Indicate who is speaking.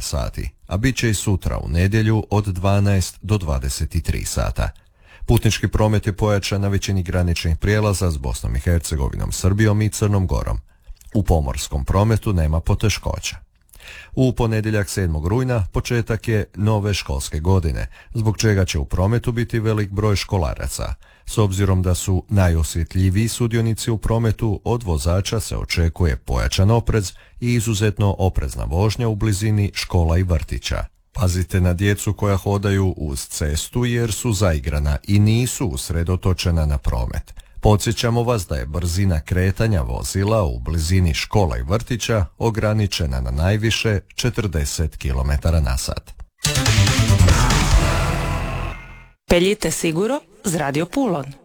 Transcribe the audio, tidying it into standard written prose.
Speaker 1: sati, a bit će i sutra u nedjelju od 12 do 23 sata. Putnički promet je pojačan na većini graničnih prijelaza s Bosnom i Hercegovinom, Srbijom i Crnom Gorom. U pomorskom prometu nema poteškoća. U ponedjeljak 7. rujna početak je nove školske godine, zbog čega će u prometu biti velik broj školaraca. S obzirom da su najosjetljiviji sudionici u prometu, od vozača se očekuje pojačan oprez i izuzetno oprezna vožnja u blizini škola i vrtića. Pazite na djecu koja hodaju uz cestu jer su zaigrana i nisu usredotočena na promet. Podsjećamo vas da je brzina kretanja vozila u blizini škola i vrtića ograničena na najviše 40 km/h.
Speaker 2: Peljite siguro z Radio Pulon.